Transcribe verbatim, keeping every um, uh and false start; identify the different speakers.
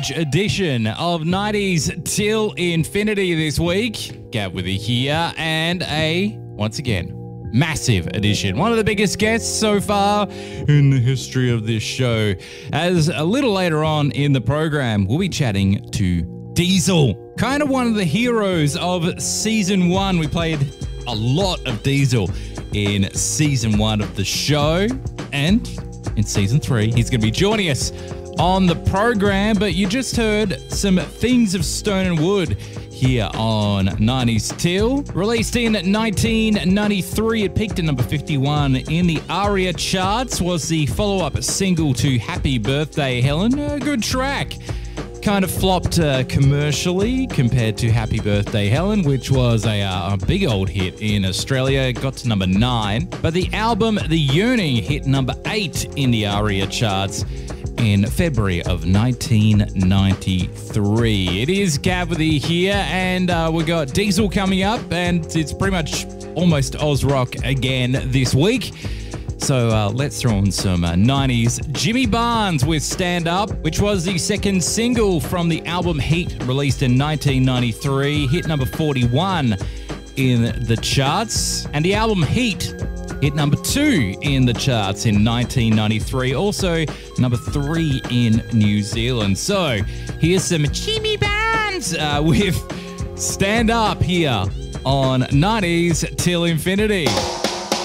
Speaker 1: huge edition of nineties Till Infinity this week. Gav with you here, and a, once again, massive edition. One of the biggest guests so far in the history of this show. As a little later on in the program, we'll be chatting to Diesel. Kind of one of the heroes of season one. We played a lot of Diesel in season one of the show. And in season three, he's going to be joining us on the program. But you just heard some Things of Stone and Wood here on nineties Till. Released in nineteen ninety-three, it peaked at number fifty-one in the ARIA charts, was the follow-up single to Happy Birthday Helen. A good track. Kind of flopped uh, commercially compared to Happy Birthday Helen, which was a, uh, a big old hit in Australia. Got to number nine. But the album The Yearning hit number eight in the ARIA charts in February of nineteen ninety-three. It is Gav with you here, and uh, we got Diesel coming up, and it's pretty much almost Oz Rock again this week. So uh, let's throw in some uh, nineties. Jimmy Barnes with Stand Up, which was the second single from the album Heat, released in nineteen ninety-three, hit number forty-one in the charts. And the album Heat hit number two in the charts in nineteen ninety-three, also number three in New Zealand. So here's some Jimmy Barnes uh, with Stand Up here on nineties Till Infinity.